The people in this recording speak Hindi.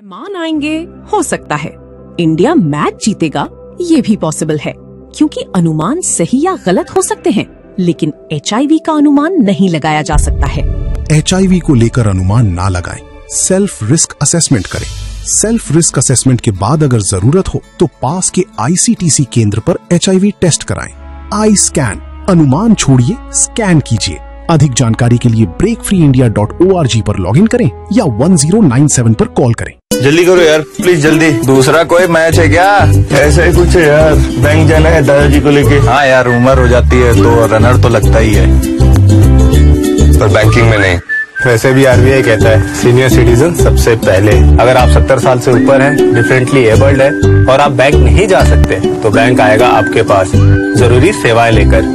मान आएंगे, हो सकता है। इंडिया मैच जीतेगा, ये भी पॉसिबल है, क्योंकि अनुमान सही या गलत हो सकते हैं, लेकिन HIV का अनुमान नहीं लगाया जा सकता है। HIV को लेकर अनुमान ना लगाएं, सेल्फ रिस्क असेसमेंट करें। सेल्फ रिस्क असेसमेंट के बाद अगर जरूरत हो तो पास के ICTC केंद्र पर HIV टेस्ट कराएं। आई स्कैन, अनुमान छोड़िए, स्कैन कीजिए। अधिक जानकारी के लिए breakfreeindia.org पर लॉगिन करें या 1097 पर कॉल करें। जल्दी करो यार, प्लीज जल्दी। दूसरा कोई मैच है क्या? ऐसा ही कुछ है यार, बैंक जाना है दादाजी को लेके। हाँ यार, उम्र हो जाती है तो रनर तो लगता ही है, पर बैंकिंग में नहीं। वैसे भी RBI कहता है सीनियर सिटीजन सबसे पहले। अगर आप 70 साल से ऊपर हैं, डिफरेंटली एबल्ड है और आप बैंक नहीं जा सकते, तो बैंक आएगा आपके पास जरूरी सेवाएं लेकर।